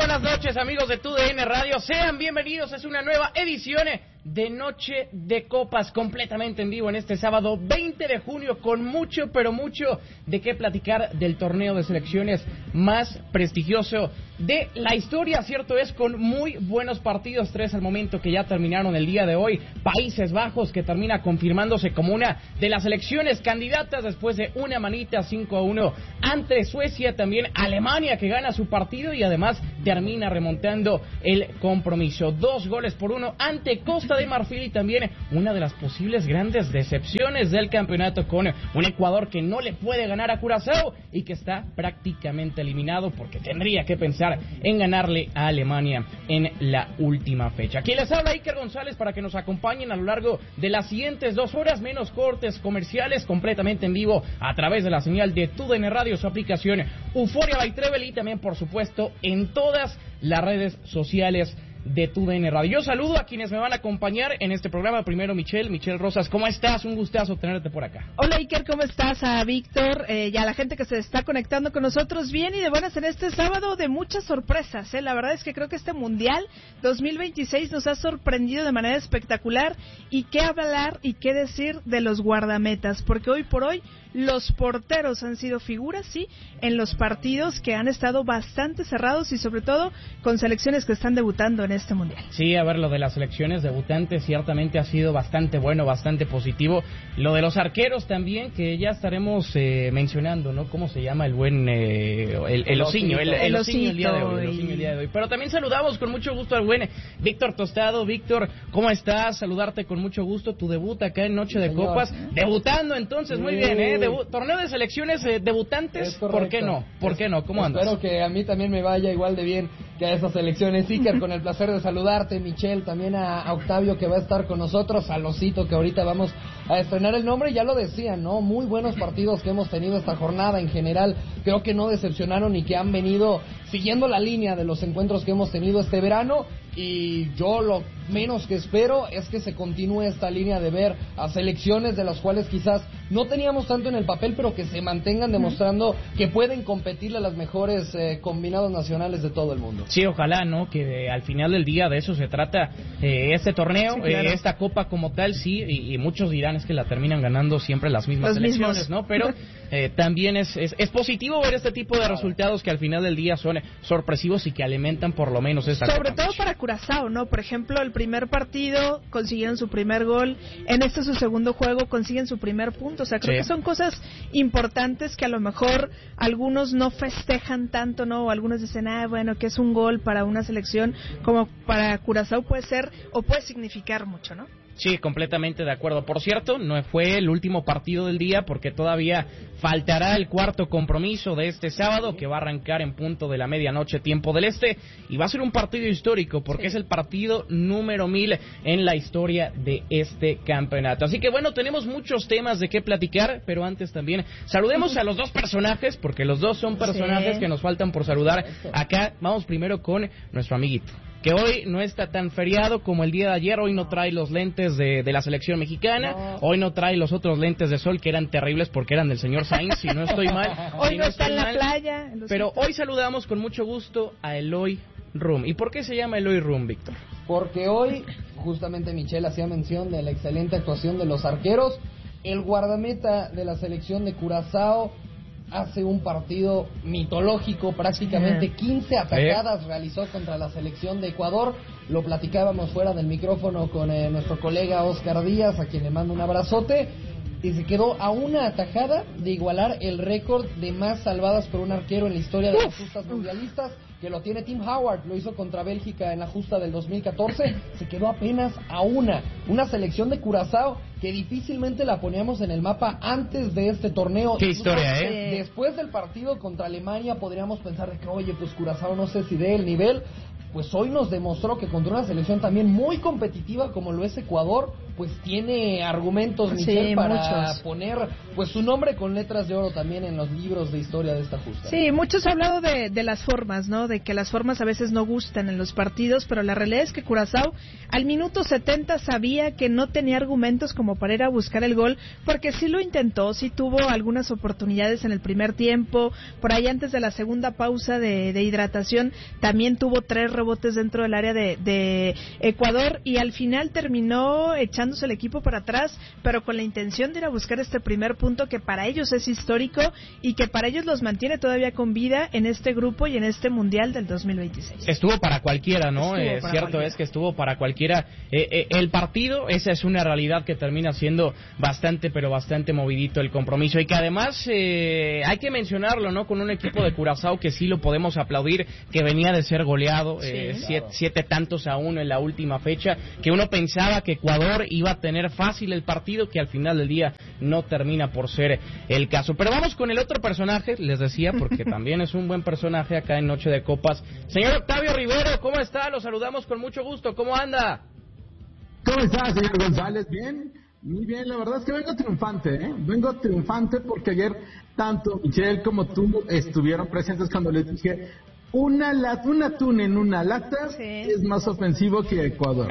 buenas noches, amigos de TUDN Radio. Sean bienvenidos, es una nueva edición de Noche de Copas, completamente en vivo en este sábado 20 de junio, con mucho, pero mucho de qué platicar del torneo de selecciones más prestigioso de la historia, cierto es, con muy buenos partidos, 3 al momento que ya terminaron el día de hoy. Países Bajos, que termina confirmándose como una de las selecciones candidatas después de una manita 5-1 ante Suecia. También Alemania, que gana su partido y además termina remontando el compromiso. 2-1 ante Costa de Marfil, y también una de las posibles grandes decepciones del campeonato, con un Ecuador que no le puede ganar a Curazao y que está prácticamente eliminado porque tendría que pensar en ganarle a Alemania en la última fecha. Aquí les habla Iker González para que nos acompañen a lo largo de las siguientes 2 horas, menos cortes comerciales, completamente en vivo a través de la señal de TUDN Radio, su aplicación Euforia by Trevel, y también por supuesto en todas las redes sociales de TUDN Radio. Yo saludo a quienes me van a acompañar en este programa. Primero, Michelle Rosas, ¿cómo estás? Un gustazo tenerte por acá. Hola, Iker, ¿cómo estás? A Víctor y a la gente que se está conectando con nosotros. Bien y de buenas en este sábado de muchas sorpresas. La verdad es que creo que este Mundial 2026 nos ha sorprendido de manera espectacular. Y qué hablar y qué decir de los guardametas, porque hoy por hoy los porteros han sido figuras, sí, en los partidos que han estado bastante cerrados y sobre todo con selecciones que están debutando en este Mundial. Sí, a ver, lo de las selecciones debutantes ciertamente ha sido bastante bueno, bastante positivo. Lo de los arqueros también, que ya estaremos mencionando, ¿no? ¿Cómo se llama el buen, el Ociño? El Ociño el día de hoy. Pero también saludamos con mucho gusto al buen Víctor Tostado. Víctor, ¿cómo estás? Saludarte con mucho gusto. Tu debut acá en Noche de Copas. Debutando entonces, sí. Muy bien, torneo de selecciones debutantes, ¿por qué no? ¿Por qué no? ¿Cómo andas? Espero que a mí también me vaya igual de bien que a esas selecciones. Iker, con el placer de saludarte, Michelle, también a Octavio, que va a estar con nosotros, a Losito, que ahorita vamos a estrenar el nombre. Ya lo decían, ¿no? Muy buenos partidos que hemos tenido esta jornada en general. Creo que no decepcionaron y que han venido siguiendo la línea de los encuentros que hemos tenido este verano. Y yo lo menos que espero es que se continúe esta línea de ver a selecciones de las cuales quizás no teníamos tanto en el papel, pero que se mantengan demostrando que pueden competirle a las mejores combinados nacionales de todo el mundo. Sí, ojalá, ¿no? Que al final del día de eso se trata este torneo, sí, claro. Esta copa como tal, sí, y muchos dirán es que la terminan ganando siempre las mismas selecciones, ¿no? Pero también es positivo ver este tipo de resultados que al final del día son sorpresivos y que alimentan por lo menos esta sobre copa. Todo para Curazao, ¿no? Por ejemplo, el primer partido consiguieron su primer gol, en su segundo juego consiguen su primer punto, o sea, creo que son cosas importantes que a lo mejor algunos no festejan tanto, ¿no? O algunos dicen, bueno, que es un gol para una selección, como para Curazao puede ser o puede significar mucho, ¿no? Sí, completamente de acuerdo. Por cierto, no fue el último partido del día porque todavía faltará el cuarto compromiso de este sábado, que va a arrancar en punto de la medianoche tiempo del este, y va a ser un partido histórico porque es el partido número 1000 en la historia de este campeonato. Así que bueno, tenemos muchos temas de qué platicar, pero antes también saludemos a los dos personajes, porque los dos son personajes que nos faltan por saludar acá. Vamos primero con nuestro amiguito, que hoy no está tan feriado como el día de ayer. Hoy no trae los lentes de la selección mexicana, hoy no trae los otros lentes de sol que eran terribles porque eran del señor Sainz, si no estoy mal. Hoy no está en la playa. Pero hoy saludamos con mucho gusto a Eloy Room. ¿Y por qué se llama Eloy Room, Víctor? Porque hoy, justamente Michelle hacía mención de la excelente actuación de los arqueros. El guardameta de la selección de Curazao hace un partido mitológico, prácticamente 15 atajadas realizó contra la selección de Ecuador. Lo platicábamos fuera del micrófono con nuestro colega Oscar Díaz, a quien le mando un abrazote, y se quedó a una atajada de igualar el récord de más salvadas por un arquero en la historia de las justas mundialistas, que lo tiene Tim Howard. Lo hizo contra Bélgica en la justa del 2014, se quedó apenas a una selección de Curazao que difícilmente la poníamos en el mapa antes de este torneo. Qué historia, Después del partido contra Alemania podríamos pensar de que, oye, pues Curazao no sé si dé el nivel. Pues hoy nos demostró que contra una selección también muy competitiva como lo es Ecuador, pues tiene argumentos, Michelle, para poner pues su nombre con letras de oro también en los libros de historia de esta justa. Sí, muchos han hablado de las formas, ¿no? De que las formas a veces no gustan en los partidos, pero la realidad es que Curazao al minuto 70 sabía que no tenía argumentos como como para ir a buscar el gol, porque sí lo intentó, sí tuvo algunas oportunidades en el primer tiempo, por ahí antes de la segunda pausa de hidratación, también tuvo 3 rebotes dentro del área de Ecuador, y al final terminó echándose el equipo para atrás, pero con la intención de ir a buscar este primer punto que para ellos es histórico y que para ellos los mantiene todavía con vida en este grupo y en este Mundial del 2026. Estuvo para cualquiera, ¿no? Cierto cualquiera. Es que estuvo para cualquiera. El partido, esa es una realidad que termina siendo bastante, pero bastante movidito el compromiso, y que además hay que mencionarlo, ¿no? Con un equipo de Curazao que sí lo podemos aplaudir, que venía de ser goleado, 7 tantos a 1 en la última fecha, que uno pensaba que Ecuador iba a tener fácil el partido, que al final del día no termina por ser el caso. Pero vamos con el otro personaje, les decía, porque también es un buen personaje acá en Noche de Copas. Señor Octavio Rivero, ¿cómo está? Lo saludamos con mucho gusto. ¿Cómo anda? ¿Cómo está, señor González? Bien, muy bien. La verdad es que vengo triunfante, ¿eh? Vengo triunfante porque ayer tanto Michelle como tú estuvieron presentes cuando les dije un atún en una lata es más ofensivo que Ecuador.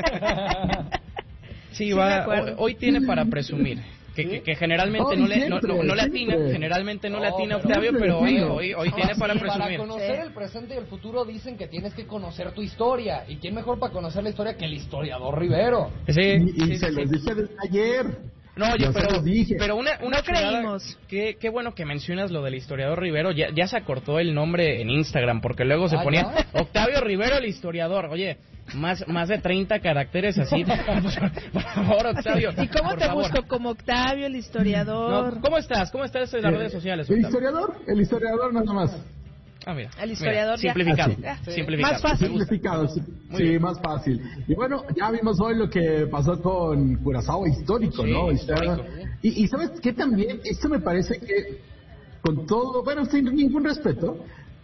Sí, hoy tiene para presumir. Que generalmente no le atina, generalmente no le atina Octavio, pero hoy tiene para presumir. Para conocer el presente y el futuro dicen que tienes que conocer tu historia, y quién mejor para conocer la historia que el historiador Rivero. Y se los dije desde ayer. No, oye, pero una no creímos. Qué bueno que mencionas lo del historiador Rivero. Ya se acortó el nombre en Instagram, porque luego se ponía Octavio Rivero el historiador. Oye, más de 30 caracteres así. Por favor, Octavio. ¿Y cómo te busco? Como Octavio el historiador. No, ¿cómo estás en las redes sociales, Octavio? El historiador nada más. Mira. El historiador simplificado. Más fácil. Simplificado, sí, más fácil. Y bueno, ya vimos hoy lo que pasó con Curazao, histórico, ¿no? Histórico. Y ¿sabes qué también? Esto me parece que, con todo, bueno, sin ningún respeto,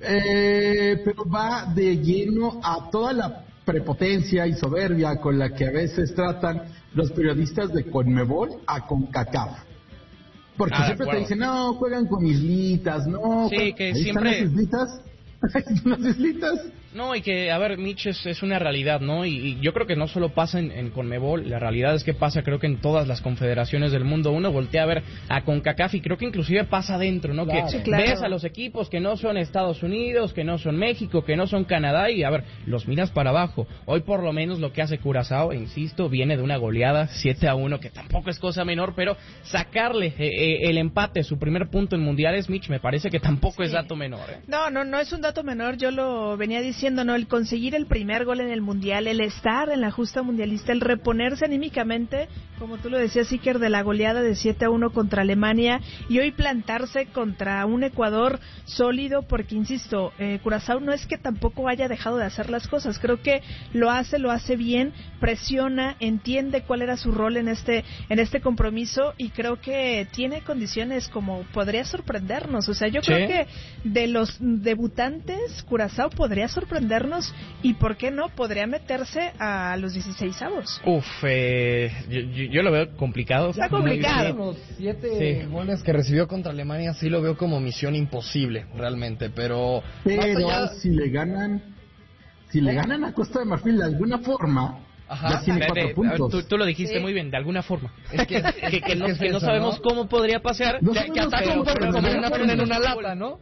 pero va de lleno a toda la prepotencia y soberbia con la que a veces tratan los periodistas de Conmebol a CONCACAF. Porque siempre te dicen, no, juegan con islitas, no. Sí, que siempre... ¿Están las islitas? ¿Las islitas? No, y que, a ver, Mitch, es una realidad, ¿no? Y yo creo que no solo pasa en Conmebol, la realidad es que pasa, creo que en todas las confederaciones del mundo. Uno voltea a ver a CONCACAF y creo que inclusive pasa adentro, ¿no? Claro. Que claro. ves a los equipos que no son Estados Unidos, que no son México, que no son Canadá, y a ver, los miras para abajo. Hoy por lo menos lo que hace Curazao, insisto, viene de una goleada 7-1, que tampoco es cosa menor, pero sacarle el empate, su primer punto en mundiales, Mitch, me parece que tampoco es dato menor, ¿eh? No es un dato menor, yo lo venía diciendo, ¿no? El conseguir el primer gol en el Mundial, el estar en la justa mundialista, el reponerse anímicamente, como tú lo decías, Iker, de la goleada de 7-1 contra Alemania, y hoy plantarse contra un Ecuador sólido, porque, insisto, Curazao no es que tampoco haya dejado de hacer las cosas, creo que lo hace bien, presiona, entiende cuál era su rol en este compromiso, y creo que tiene condiciones como podría sorprendernos. O sea, yo creo que de los debutantes, Curazao podría sorprendernos, y por qué no, podría meterse a los 16avos. Yo lo veo complicado. Está complicado. Los 7 goles que recibió contra Alemania sí lo veo como misión imposible, realmente, pero si le ganan a Costa de Marfil de alguna forma, ya tiene 4 puntos. Tú lo dijiste muy bien, de alguna forma. Es que no sabemos cómo podría pasar. Que ataca un perro como una pena en una lata, ¿no?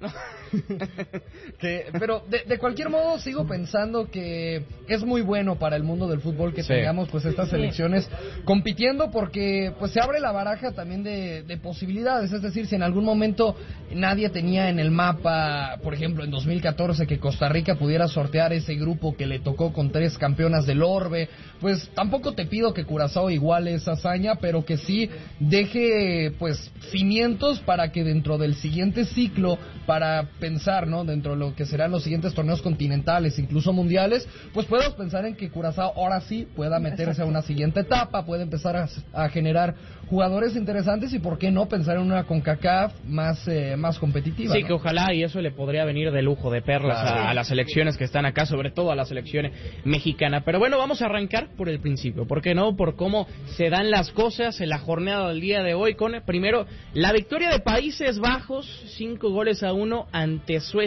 Pero de cualquier modo sigo pensando que es muy bueno para el mundo del fútbol que tengamos pues estas selecciones compitiendo, porque pues se abre la baraja también de posibilidades. Es decir, si en algún momento nadie tenía en el mapa, por ejemplo en 2014, que Costa Rica pudiera sortear ese grupo que le tocó con 3 campeonas del orbe, pues tampoco te pido que Curazao iguale esa hazaña, pero que sí deje pues cimientos para que dentro del siguiente ciclo, para pensar, ¿no?, dentro de lo que serán los siguientes torneos continentales, incluso mundiales, pues podemos pensar en que Curazao ahora sí pueda meterse a una siguiente etapa, puede empezar a generar jugadores interesantes, y por qué no pensar en una CONCACAF más competitiva. Sí, ¿no? Que ojalá, y eso le podría venir de lujo, de perlas a las selecciones que están acá, sobre todo a la selección mexicana. Pero bueno, vamos a arrancar por el principio, ¿por qué no? Por cómo se dan las cosas en la jornada del día de hoy, con primero la victoria de Países Bajos, 5-1 ante Suecia.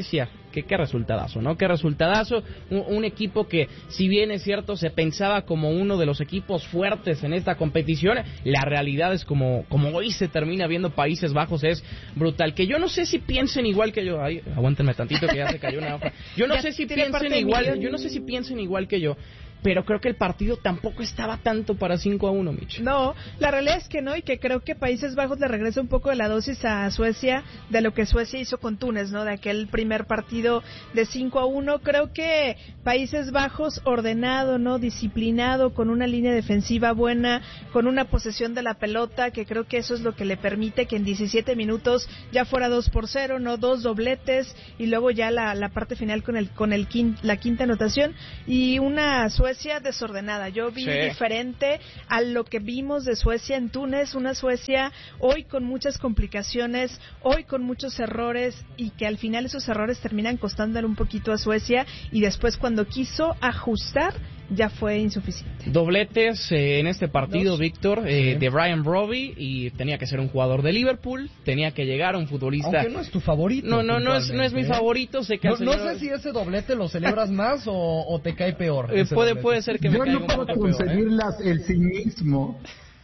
qué resultadazo, ¿no? Qué resultadazo. Un equipo que, si bien es cierto, se pensaba como uno de los equipos fuertes en esta competición, la realidad es como hoy se termina viendo Países Bajos, es brutal. Que yo no sé si piensen igual que yo. Ay, aguántenme tantito que ya se cayó una hoja. Yo no sé si piensen igual que yo. Pero creo que el partido tampoco estaba tanto para 5-1, Mitch. No, la realidad es que no, y que creo que Países Bajos le regresa un poco de la dosis a Suecia de lo que Suecia hizo con Túnez, ¿no? De aquel primer partido de 5-1. Creo que Países Bajos ordenado, ¿no? Disciplinado, con una línea defensiva buena, con una posesión de la pelota, que creo que eso es lo que le permite que en 17 minutos ya fuera 2-0, ¿no? 2 dobletes, y luego ya la parte final con la quinta anotación, y una Suecia desordenada. Yo vi diferente a lo que vimos de Suecia en Túnez, una Suecia hoy con muchas complicaciones, hoy con muchos errores, y que al final esos errores terminan costándole un poquito a Suecia, y después cuando quiso ajustar ya fue insuficiente. Dobletes en este partido, Víctor, de Brian Brobby, y tenía que ser un jugador de Liverpool, tenía que llegar un futbolista. Aunque no es tu favorito. No es mi favorito. Sé que no sé si ese doblete lo celebras más o te cae peor. Puede ser que me caiga un poco peor. Yo no puedo concebir el cinismo.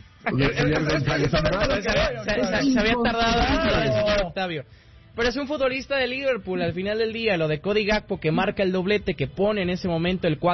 Se había tardado el señor Octavio. Pero es un futbolista de Liverpool, al final del día, lo de Cody Gakpo, que marca el doblete, que pone en ese momento el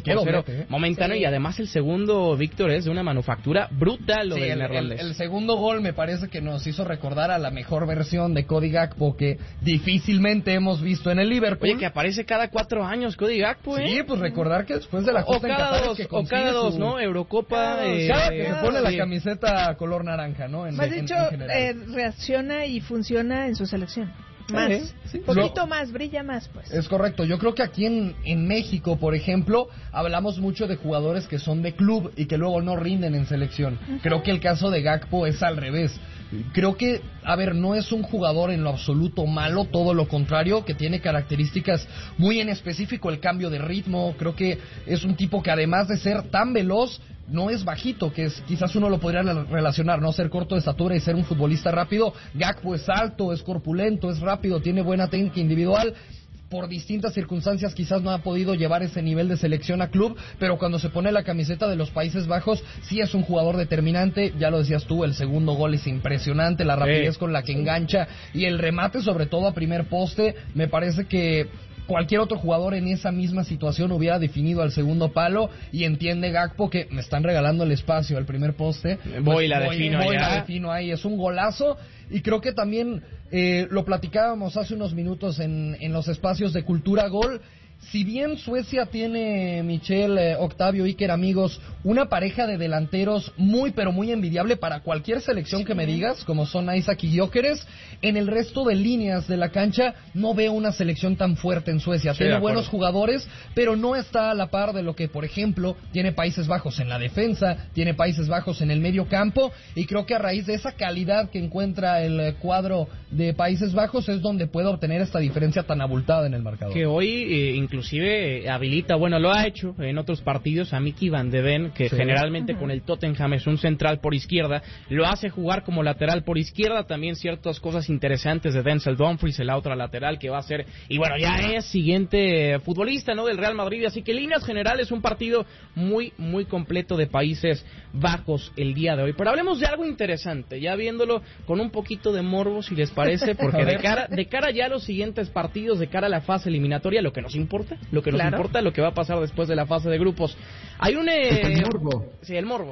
4-0 momentáneo, y además el segundo, Víctor, es de una manufactura brutal, lo del neerlandés. El segundo gol me parece que nos hizo recordar a la mejor versión de Cody Gakpo que difícilmente hemos visto en el Liverpool. Oye, que aparece cada 4 años Cody Gakpo, Sí, pues recordar que después de la justa en Qatar o cada dos, ¿no? Eurocopa. Cada que se pone la camiseta color naranja, ¿no? Más dicho, reacciona y funciona en su selección. Más, poquito más, brilla más, pues. Es correcto. Yo creo que aquí en México, por ejemplo, hablamos mucho de jugadores que son de club y que luego no rinden en selección. Creo que el caso de Gakpo es al revés. Creo que, no es un jugador en lo absoluto malo, todo lo contrario, que tiene características muy en específico, el cambio de ritmo. Creo que es un tipo que, además de ser tan veloz, no es bajito, que quizás uno lo podría relacionar, no ser corto de estatura y ser un futbolista rápido. Gakpo es alto, es corpulento, es rápido, tiene buena técnica individual. Por distintas circunstancias quizás no ha podido llevar ese nivel de selección a club, pero cuando se pone la camiseta de los Países Bajos sí es un jugador determinante. Ya lo decías tú, el segundo gol es impresionante, la rapidez con la que engancha, y el remate sobre todo a primer poste. Me parece que cualquier otro jugador en esa misma situación hubiera definido al segundo palo, y entiende Gakpo que me están regalando el espacio al primer poste. La defino ahí. Es un golazo, y creo que también lo platicábamos hace unos minutos en los espacios de Cultura Gol. Si bien Suecia tiene, Michelle, Octavio, Iker, amigos, una pareja de delanteros muy pero muy envidiable para cualquier selección que me digas, como son Isaac y Gyökeres, en el resto de líneas de la cancha no veo una selección tan fuerte en Suecia. Tiene buenos jugadores, pero no está a la par de lo que, por ejemplo, tiene Países Bajos en la defensa, tiene Países Bajos en el medio campo, y creo que a raíz de esa calidad que encuentra el cuadro de Países Bajos es donde puede obtener esta diferencia tan abultada en el marcador. Que hoy inclusive habilita, lo ha hecho en otros partidos a Mickey Van de Ven, que generalmente con el Tottenham es un central por izquierda, lo hace jugar como lateral por izquierda. También ciertas cosas interesantes de Denzel Dumfries, la otra lateral que va a ser, y ya es siguiente futbolista, ¿no?, del Real Madrid. Así que en líneas generales un partido muy muy completo de Países Bajos el día de hoy. Pero hablemos de algo interesante, ya viéndolo con un poquito de morbo, si les parece, porque de cara ya a los siguientes partidos, de cara a la fase eliminatoria, lo que nos importa, lo que va a pasar después de la fase de grupos. Hay un el morbo. Sí, el morbo.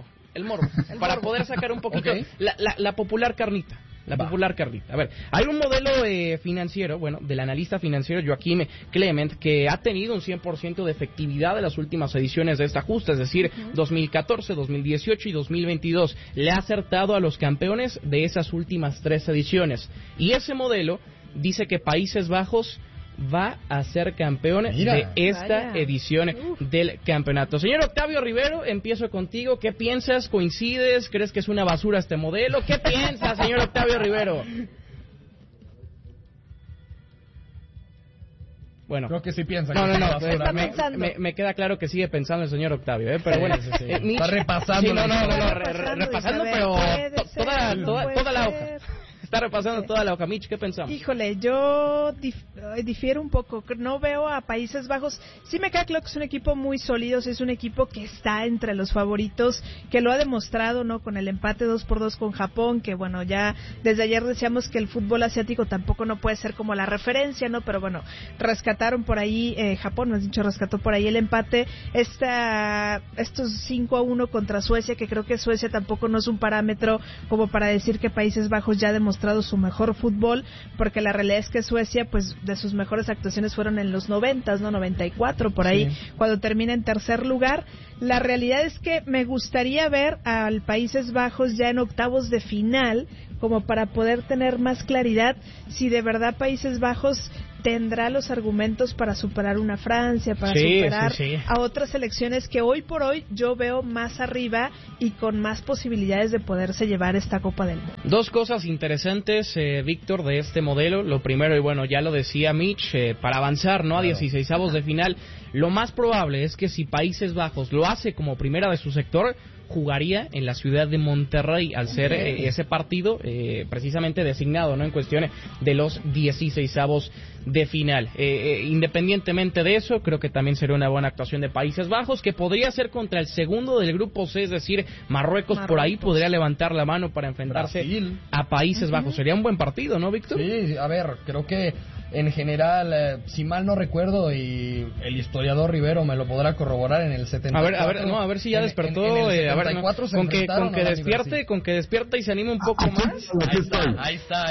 Para poder sacar un poquito la popular carnita. Popular carnita. A ver, hay un modelo financiero, del analista financiero Joaquim Clement, que ha tenido un 100% de efectividad de las últimas ediciones de esta justa, es decir, 2014, 2018 y 2022. Le ha acertado a los campeones de esas últimas 3 ediciones. Y ese modelo dice que Países Bajos va a ser campeón de esta edición del campeonato. Señor Octavio Rivero, empiezo contigo. ¿Qué piensas? ¿Coincides? ¿Crees que es una basura este modelo? ¿Qué piensas, señor Octavio Rivero? Bueno, creo que sí piensa. Me queda claro que sigue pensando el señor Octavio, pero bueno. Está repasando. Repasando, pero toda la hoja. está repasando toda la hoja. Mitch, ¿qué pensamos? Híjole, yo difiero un poco. No veo a Países Bajos. Sí me queda claro que es un equipo muy sólido, es un equipo que está entre los favoritos, que lo ha demostrado, ¿no? Con el empate 2-2 con Japón, que bueno, ya desde ayer decíamos que el fútbol asiático tampoco no puede ser como la referencia, ¿no? Pero bueno, rescataron por ahí, Japón, más dicho, rescató por ahí el empate. Estos 5-1 contra Suecia, que creo que Suecia tampoco no es un parámetro como para decir que Países Bajos ya ha demostrado su mejor fútbol, porque la realidad es que Suecia, pues de sus mejores actuaciones fueron en los 90, ¿no? 94, por ahí, sí, cuando termina en tercer lugar. La realidad es que me gustaría ver al Países Bajos ya en octavos de final, como para poder tener más claridad si de verdad Países Bajos tendrá los argumentos para superar una Francia, para superar a otras selecciones que hoy por hoy yo veo más arriba y con más posibilidades de poderse llevar esta Copa del Mundo. Dos cosas interesantes, Víctor, de este modelo. Lo primero, y bueno, ya lo decía Mitch, para avanzar, ¿no?, a 16avos de final, lo más probable es que si Países Bajos lo hace como primera de su sector, jugaría en la ciudad de Monterrey al ser ese partido precisamente designado, ¿no?, en cuestión de los 16avos de final. Independientemente de eso, creo que también sería una buena actuación de Países Bajos, que podría ser contra el segundo del grupo C, es decir, Marruecos por ahí podría levantar la mano para enfrentarse Brasil a Países Bajos. Sería un buen partido, ¿no, Víctor? Sí, a ver, creo que en general, si mal no recuerdo, y el historiador Rivero me lo podrá corroborar, en el 74... A ver si ya despertó. En el 74 con que despierte y se anime un poco más. Ahí está.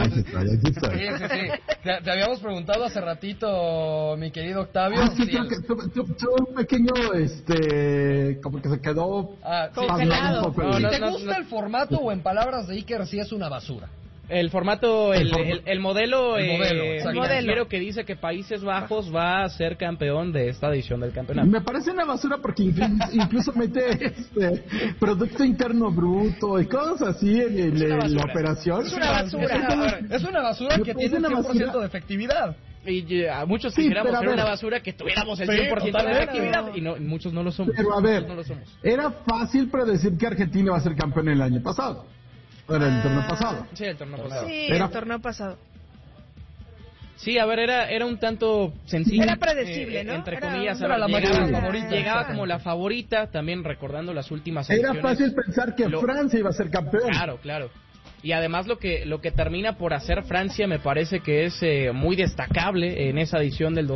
Sí. Te habíamos preguntado hace ratito, mi querido Octavio. Tuvo un pequeño, como que se quedó congelado. Si te gusta el formato, o en palabras de Iker, sí es una basura. El formato, el modelo, modelo que dice que Países Bajos va a ser campeón de esta edición del campeonato. Me parece una basura porque incluso mete Producto Interno Bruto y cosas así en la operación. Es una basura. Es una basura que tiene 100% de efectividad. Y a muchos quisiéramos ser una basura que tuviéramos el 100% de efectividad, y no, muchos no lo somos. Pero a ver, era fácil predecir que Argentina iba a ser campeón el año pasado. Era el torneo pasado. Sí, el torneo pasado. Sí, el torneo pasado. Sí, a ver, era un tanto sencillo. Era predecible, ¿no? Entre comillas, llegaba como la favorita, también recordando las últimas elecciones. Era fácil pensar que Francia iba a ser campeón. Claro. Y además lo que termina por hacer Francia me parece que es muy destacable en esa edición del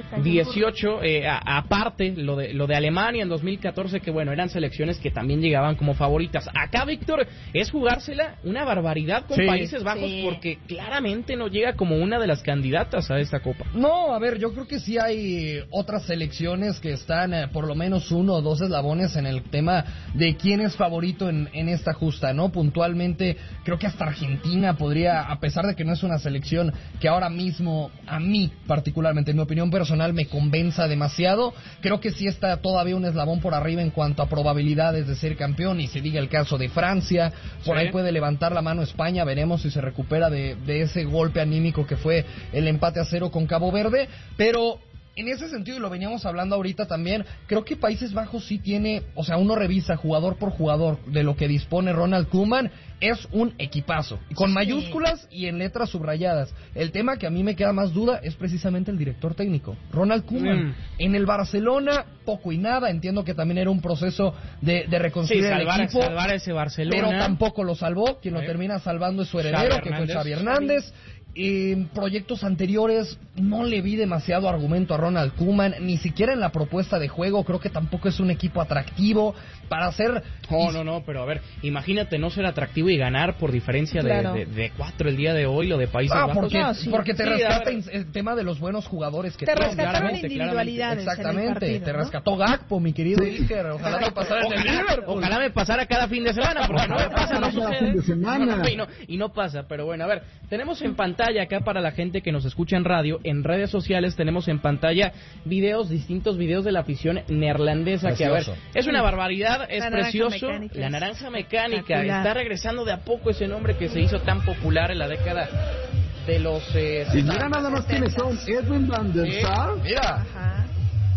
2018, aparte lo de Alemania en 2014, que bueno, eran selecciones que también llegaban como favoritas. Acá, Víctor, es jugársela una barbaridad con Países Bajos, porque claramente no llega como una de las candidatas a esta Copa. No, a ver, yo creo que sí hay otras selecciones que están por lo menos 1 o 2 eslabones en el tema de quién es favorito en esta justa, ¿no? Puntualmente, creo que hasta Argentina podría, a pesar de que no es una selección que ahora mismo, a mí particularmente, en mi opinión personal, me convenza demasiado, creo que sí está todavía un eslabón por arriba en cuanto a probabilidades de ser campeón, y se diga el caso de Francia, por ahí puede levantar la mano España, veremos si se recupera de ese golpe anímico que fue el empate a 0 con Cabo Verde, pero en ese sentido, y lo veníamos hablando ahorita también, creo que Países Bajos sí tiene, o sea, uno revisa jugador por jugador de lo que dispone Ronald Koeman, es un equipazo, con mayúsculas y en letras subrayadas. El tema que a mí me queda más duda es precisamente el director técnico, Ronald Koeman. En el Barcelona, poco y nada, entiendo que también era un proceso de reconstruir el equipo, salvar ese Barcelona, pero tampoco lo salvó, quien lo termina salvando es su heredero, que fue Xavi Hernández. En proyectos anteriores no le vi demasiado argumento a Ronald Koeman, ni siquiera en la propuesta de juego. Creo que tampoco es un equipo atractivo para hacer... No, pero a ver, imagínate no ser atractivo y ganar por diferencia de 4 el día de hoy, lo de Países Bajos. Porque te rescata el tema de los buenos jugadores que te rescataron individualidades. Exactamente, te rescató Gakpo, mi querido Iker. Ojalá me pasara en el Liverpool. Ojalá me pasara cada fin de semana, porque no me pasa, no sucede. Y no pasa, pero bueno, a ver, tenemos en pantalla acá para la gente que nos escucha en radio, en redes sociales tenemos en pantalla distintos videos de la afición neerlandesa, que a ver, es una barbaridad, es precioso. La Naranja Mecánica está regresando de a poco ese nombre que se hizo tan popular en la década de los y mira nada más quiénes son, Edwin van der Sar, mira.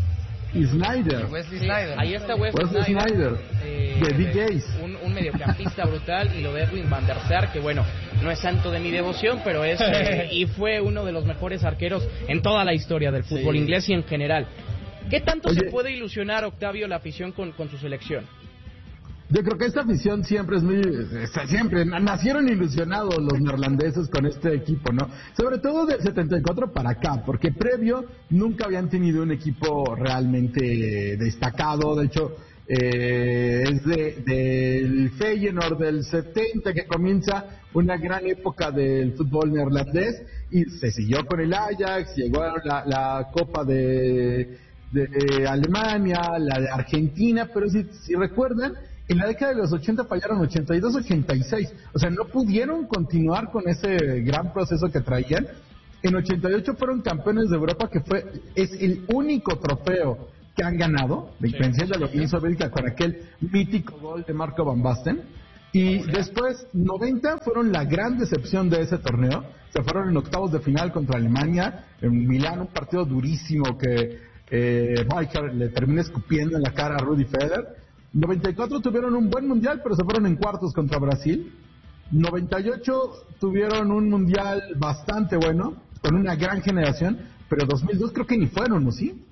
Sneijder. Wesley Sneijder. Ahí está Wesley Sneijder, de DJs. Un mediocampista brutal, y lo de Edwin van der Sar, que bueno, no es santo de mi devoción, pero es y fue uno de los mejores arqueros en toda la historia del fútbol inglés y en general. ¿Qué tanto se puede ilusionar, Octavio, la afición con su selección? Yo creo que esta afición siempre nacieron ilusionados los neerlandeses con este equipo, ¿no? Sobre todo del 74 para acá, porque previo nunca habían tenido un equipo realmente destacado. De hecho, es del Feyenoord del 70 que comienza una gran época del fútbol neerlandés, y se siguió con el Ajax, llegó a la Copa de Alemania, la de Argentina, pero si recuerdan, en la década de los 80 fallaron 82-86, o sea, no pudieron continuar con ese gran proceso que traían. En 88 fueron campeones de Europa, que es el único trofeo que han ganado, de diferencia de la Unión Soviética, con aquel mítico gol de Marco Van Basten. Y después, 90 fueron la gran decepción de ese torneo. Se fueron en octavos de final contra Alemania, en Milán, un partido durísimo que Rijkaard le termina escupiendo en la cara a Rudi Federer. 94 tuvieron un buen mundial, pero se fueron en cuartos contra Brasil. 98 tuvieron un mundial bastante bueno, con una gran generación, pero 2002 creo que ni fueron, ¿no? ¿Sí?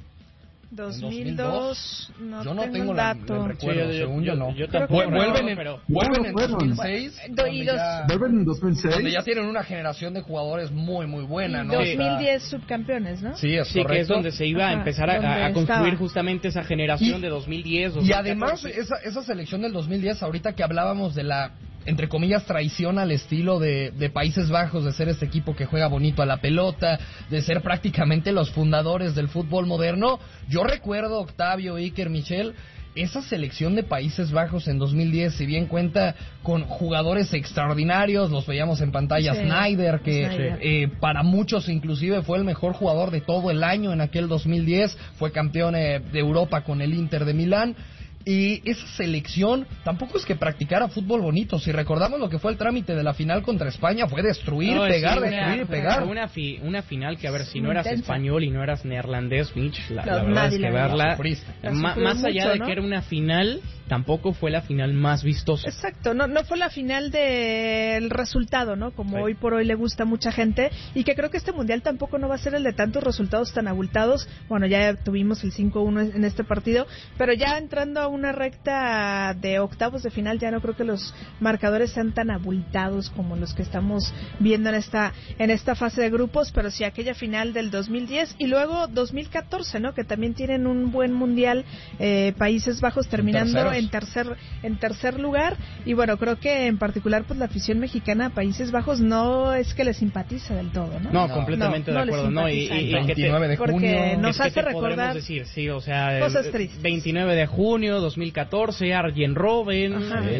2002 yo no tengo el dato. el recuerdo, según yo no. Yo tampoco. Vuelven en 2006. Vuelven en 2006. Donde ya tienen una generación de jugadores muy, muy buena, ¿no? 2010 subcampeones, ¿no? Sí, es correcto. Que es donde se iba a empezar a construir justamente esa generación de 2010. 2014. Y además, esa selección del 2010, ahorita que hablábamos de la, entre comillas, traición al estilo de Países Bajos, de ser este equipo que juega bonito a la pelota, de ser prácticamente los fundadores del fútbol moderno. Yo recuerdo, Octavio, Iker, Michel, esa selección de Países Bajos en 2010, si bien cuenta con jugadores extraordinarios, los veíamos en pantalla, Sneijder, que para muchos inclusive fue el mejor jugador de todo el año en aquel 2010, fue campeón de Europa con el Inter de Milán. Y esa selección tampoco es que practicara fútbol bonito. Si recordamos lo que fue el trámite de la final contra España, fue destruir, pegar, destruir y pegar. Una final que, a ver, si no eras español y no eras neerlandés, Mitch, la verdad es que verla, más allá de que era una final, tampoco fue la final más vistosa. Exacto, no fue la final del resultado, ¿no? Como hoy por hoy le gusta a mucha gente, y que creo que este mundial tampoco no va a ser el de tantos resultados tan abultados. Bueno, ya tuvimos el 5-1 en este partido, pero ya entrando a una recta de octavos de final, ya no creo que los marcadores sean tan abultados como los que estamos viendo en esta fase de grupos, pero sí aquella final del 2010 y luego 2014, ¿no? Que también tienen un buen mundial, Países Bajos terminando en tercer lugar. Y bueno, creo que en particular pues la afición mexicana a Países Bajos no es que le simpatiza del todo, ¿no? No, completamente de acuerdo, ¿no? Y 29 de junio, porque nos hace recordar decir, sí, o sea, cosas tristes. 29 de junio 2014, Arjen Robben,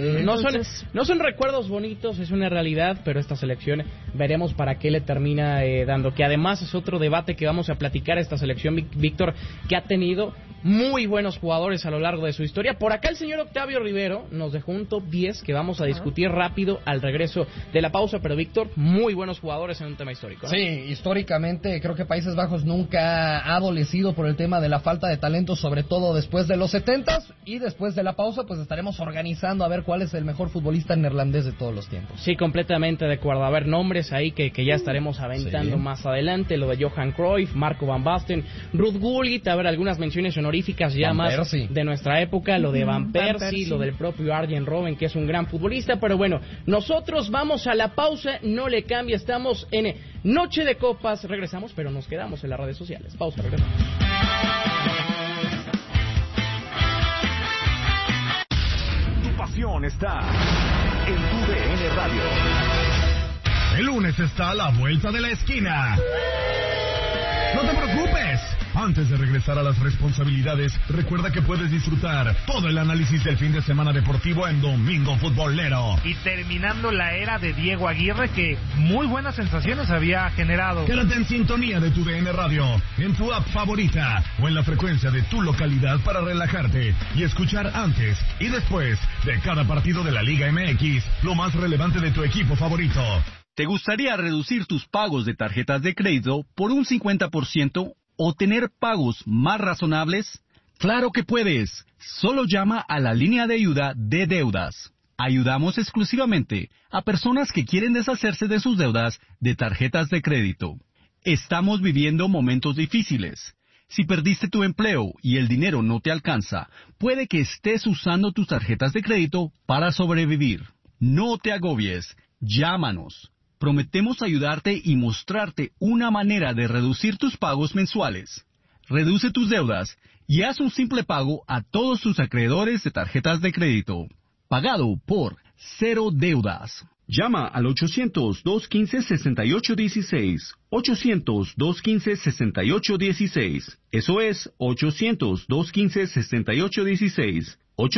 no son recuerdos bonitos, es una realidad, pero esta selección veremos para qué le termina dando, que además es otro debate que vamos a platicar. Esta selección, Víctor, que ha tenido muy buenos jugadores a lo largo de su historia. Por acá el señor Octavio Rivero nos dejó un top 10 que vamos a discutir rápido al regreso de la pausa, pero Víctor, muy buenos jugadores en un tema histórico, ¿no? Sí, históricamente creo que Países Bajos nunca ha adolecido por el tema de la falta de talento, sobre todo después de los 70s, y después de la pausa pues estaremos organizando a ver cuál es el mejor futbolista neerlandés de todos los tiempos. Sí, completamente de acuerdo. A ver, nombres ahí que ya estaremos aventando más adelante, lo de Johan Cruyff, Marco Van Basten, Ruud Gullit, a ver, algunas menciones honoríficas ya más de nuestra época, lo de Van Persie, lo del propio Arjen Robben, que es un gran futbolista. Pero bueno, nosotros vamos a la pausa, no le cambia, estamos en Noche de Copas, regresamos, pero nos quedamos en las redes sociales. Pausa, regresamos. Tu pasión está en tu DN Radio. El lunes está a la vuelta de la esquina. No te preocupes. Antes de regresar a las responsabilidades, recuerda que puedes disfrutar todo el análisis del fin de semana deportivo en Domingo Futbolero. Y terminando la era de Diego Aguirre, que muy buenas sensaciones había generado. Quédate en sintonía de tu DN Radio, en tu app favorita o en la frecuencia de tu localidad para relajarte y escuchar antes y después de cada partido de la Liga MX lo más relevante de tu equipo favorito. ¿Te gustaría reducir tus pagos de tarjetas de crédito por un 50% o tener pagos más razonables? ¡Claro que puedes! Solo llama a la línea de ayuda de deudas. Ayudamos exclusivamente a personas que quieren deshacerse de sus deudas de tarjetas de crédito. Estamos viviendo momentos difíciles. Si perdiste tu empleo y el dinero no te alcanza, puede que estés usando tus tarjetas de crédito para sobrevivir. No te agobies. Llámanos. Prometemos ayudarte y mostrarte una manera de reducir tus pagos mensuales. Reduce tus deudas y haz un simple pago a todos tus acreedores de tarjetas de crédito. Pagado por Cero Deudas. Llama al 800-215-6816. 800-215-6816. Eso es 800-215-6816.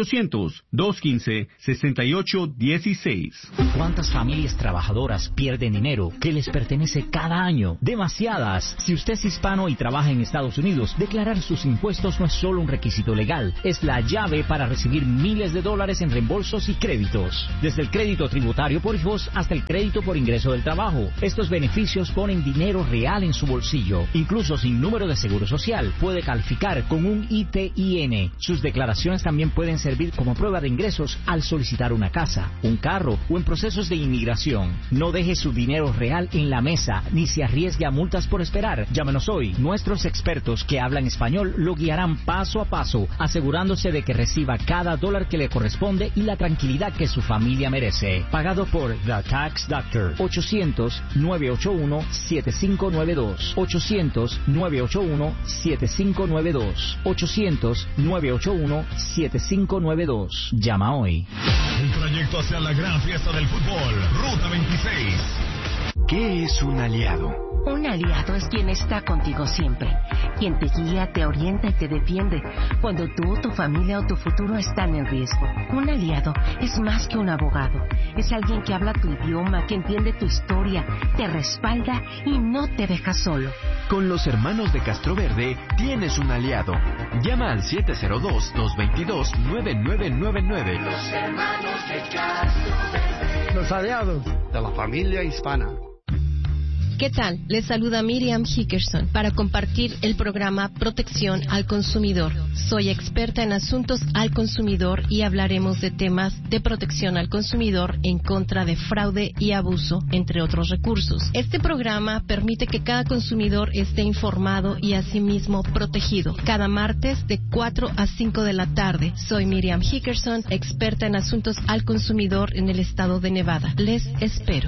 800-215-6816. ¿Cuántas familias trabajadoras pierden dinero que les pertenece cada año? Demasiadas. Si usted es hispano y trabaja en Estados Unidos, declarar sus impuestos no es solo un requisito legal, es la llave para recibir miles de dólares en reembolsos y créditos. Desde el crédito tributario por hijos hasta el crédito por ingreso del trabajo. Estos beneficios ponen dinero real en su bolsillo. Incluso sin número de seguro social, puede calificar con un ITIN. Sus declaraciones también pueden servir como prueba de ingresos al solicitar una casa, un carro o en procesos de inmigración. No deje su dinero real en la mesa ni se arriesgue a multas por esperar. Llámenos hoy. Nuestros expertos que hablan español lo guiarán paso a paso, asegurándose de que reciba cada dólar que le corresponde y la tranquilidad que su familia merece. Pagado por The Tax Doctor. 800-981-7592. 800-981-7592. 800-981-7592. Llama hoy. Un trayecto hacia la gran fiesta del fútbol. Ruta 26. ¿Qué es un aliado? Un aliado es quien está contigo siempre, quien te guía, te orienta y te defiende cuando tú, tu familia o tu futuro están en riesgo. Un aliado es más que un abogado, es alguien que habla tu idioma, que entiende tu historia, te respalda y no te deja solo. Con los hermanos de Castroverde tienes un aliado. Llama al 702-222-9999. Los hermanos de Castroverde. Los aliados de la familia hispana. ¿Qué tal? Les saluda Miriam Hickerson para compartir el programa Protección al Consumidor. Soy experta en asuntos al consumidor y hablaremos de temas de protección al consumidor en contra de fraude y abuso, entre otros recursos. Este programa permite que cada consumidor esté informado y asimismo protegido. Cada martes de 4 a 5 de la tarde. Soy Miriam Hickerson, experta en asuntos al consumidor en el estado de Nevada. Les espero.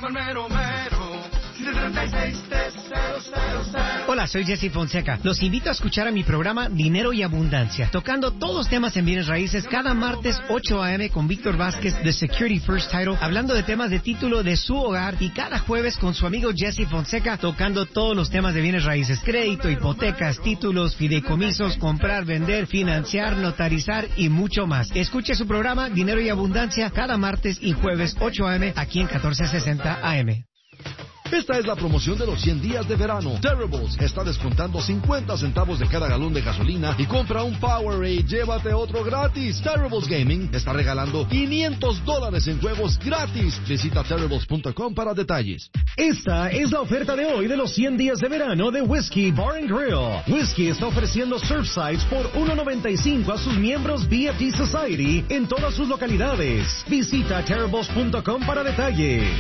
Hola, soy Jesse Fonseca. Los invito a escuchar a mi programa Dinero y Abundancia, tocando todos los temas en bienes raíces cada martes 8 a.m. con Víctor Vázquez de Security First Title, hablando de temas de título de su hogar, y cada jueves con su amigo Jesse Fonseca, tocando todos los temas de bienes raíces: crédito, hipotecas, títulos, fideicomisos, comprar, vender, financiar, notarizar y mucho más. Escuche su programa Dinero y Abundancia cada martes y jueves 8 a.m. aquí en 1460 AM. Esta es la promoción de los 100 días de verano. Terribles está descontando 50 centavos de cada galón de gasolina y compra un Powerade y llévate otro gratis. Terribles Gaming está regalando $500 en juegos gratis. Visita Terribles.com para detalles. Esta es la oferta de hoy de los 100 días de verano de Whiskey Bar and Grill. Whiskey está ofreciendo Surfsides por $1.95 a sus miembros BFD Society en todas sus localidades. Visita Terribles.com para detalles.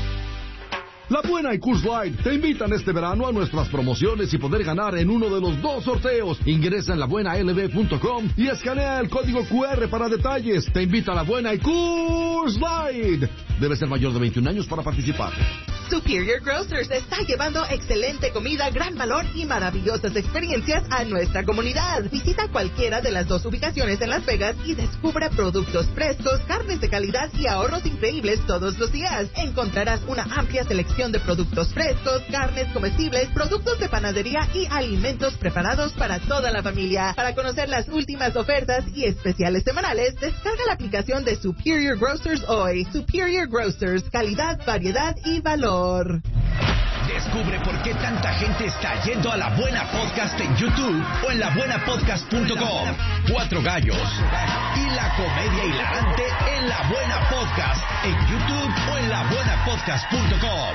La Buena y Coors Light te invitan este verano a nuestras promociones y poder ganar en uno de los 2 sorteos. Ingresa en labuenalb.com y escanea el código QR para detalles. Te invita a La Buena y Coors Light. Debes ser mayor de 21 años para participar. Superior Grocers está llevando excelente comida, gran valor y maravillosas experiencias a nuestra comunidad. Visita cualquiera de las 2 ubicaciones en Las Vegas y descubra productos frescos, carnes de calidad y ahorros increíbles todos los días. Encontrarás una amplia selección de productos frescos, carnes comestibles, productos de panadería y alimentos preparados para toda la familia. Para conocer las últimas ofertas y especiales semanales, descarga la aplicación de Superior Grocers hoy. Superior Grocers, calidad, variedad y valor. Descubre por qué tanta gente está yendo a La Buena Podcast en YouTube o en labuenapodcast.com. 4 gallos y la comedia hilarante en La Buena Podcast en YouTube o en labuenapodcast.com.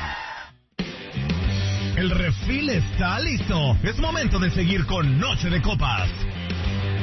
El refil está listo. Es momento de seguir con Noche de Copas.